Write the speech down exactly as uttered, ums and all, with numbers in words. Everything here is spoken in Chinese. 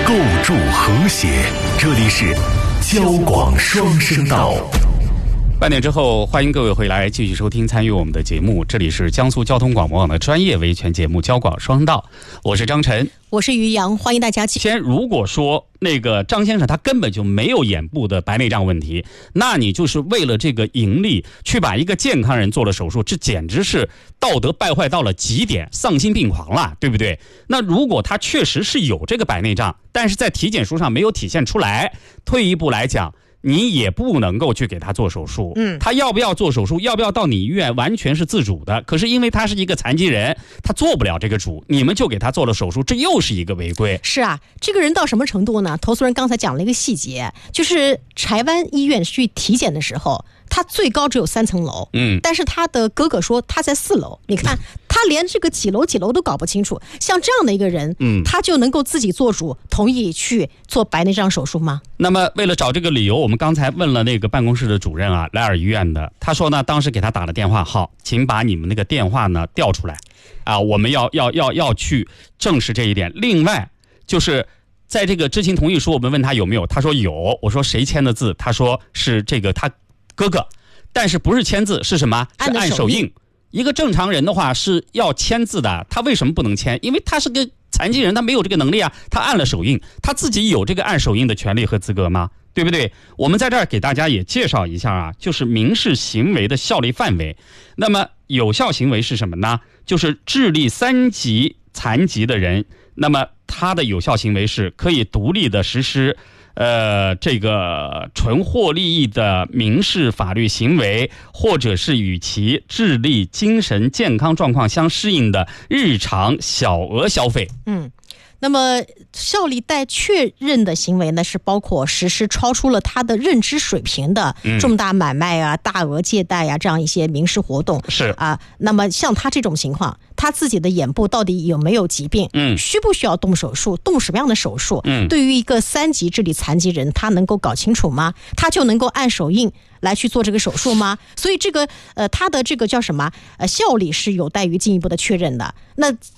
构筑和谐。这里是交广双声道。 半点之后，欢迎各位回来继续收听参与我们的节目。这里是江苏交通广播网的专业维权节目交广双声道，我是张晨， 我是于洋，欢迎大家。 先如果说那个张先生他根本就没有眼部的白内障问题，那你就是为了这个盈利去把一个健康人做了手术，这简直是道德败坏到了极点，丧心病狂了，对不对？那如果他确实是有这个白内障，但是在体检书上没有体现出来，退一步来讲，你也不能够去给他做手术。 嗯， 他要不要做手术，要不要到你医院，完全是自主的。可是因为他是一个残疾人，他做不了这个主，你们就给他做了手术，这又是一个违规。 是啊，这个人到什么程度呢？投诉人刚才讲了一个细节，就是柴湾医院去体检的时候，他最高只有三层楼， 嗯， 但是他的哥哥说他在四楼。你看，他连这个几楼几楼都搞不清楚。像这样的一个人，嗯，他就能够自己做主，同意去做白内障手术吗？ 那么为了找这个理由，我们刚才问了那个办公室的主任啊，莱尔医院的，他说呢，当时给他打了电话，好，请把你们那个电话呢调出来，啊，我们要要要要去证实这一点。另外就是在这个知情同意书，我们问他有没有，他说有。我说谁签的字？他说是这个他哥哥，但是不是签字，是什么？是按手印。一个正常人的话是要签字的，他为什么不能签？因为他是个残疾人，他没有这个能力啊，他按了手印，他自己有这个按手印的权利和资格吗？对不对？我们在这儿给大家也介绍一下啊，就是民事行为的效力范围。那么有效行为是什么呢？就是智力三级残疾的人，那么他的有效行为是可以独立的实施呃，这个纯获利益的民事法律行为，或者是与其智力、精神健康状况相适应的日常小额消费。 嗯。那么效力待确认的行为呢，是包括实施超出了他的认知水平的重大买卖啊、嗯、大额借贷啊这样一些民事活动。 是啊，那么像他这种情况，他自己的眼部到底有没有疾病？ 嗯， 需不需要动手术？动什么样的手术？ 嗯， 对于一个三级智力残疾人，他能够搞清楚吗？他就能够按手印来去做这个手术吗？所以这个呃，他的这个叫什么呃效力是有待于进一步的确认的。那